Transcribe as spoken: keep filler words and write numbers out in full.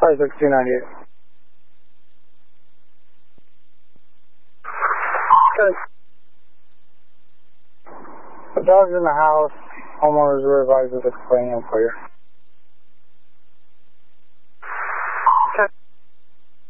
five six two ninety eight. Good. The dog's in the house. Homeowners were advised of the complaining for you.